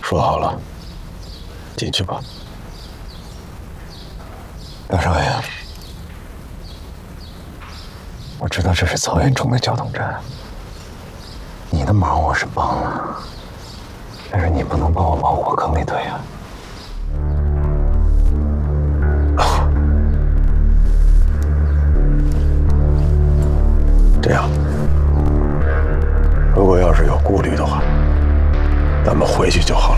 说好了，进去吧。 大少爷，我知道这是草原中的交通站，你的忙我是帮了，但是你不能把我往火坑里推啊！ 这样，如果要是有顾虑的话，咱们回去就好。